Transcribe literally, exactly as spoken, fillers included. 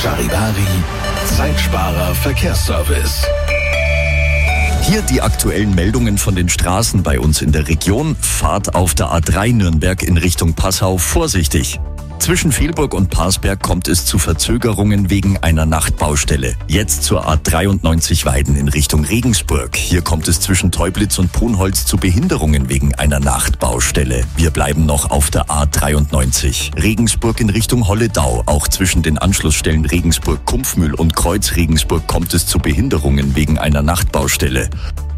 Charivari, Zeitsparer Verkehrsservice. Hier die aktuellen Meldungen von den Straßen bei uns in der Region. Fahrt auf der A drei Nürnberg in Richtung Passau vorsichtig. Zwischen Velburg und Parsberg kommt es zu Verzögerungen wegen einer Nachtbaustelle. Jetzt zur A dreiundneunzig Weiden in Richtung Regensburg. Hier kommt es zwischen Teublitz und Punholz zu Behinderungen wegen einer Nachtbaustelle. Wir bleiben noch auf der A dreiundneunzig. Regensburg in Richtung Holledau. Auch zwischen den Anschlussstellen Regensburg-Kumpfmühl und Kreuz Regensburg kommt es zu Behinderungen wegen einer Nachtbaustelle.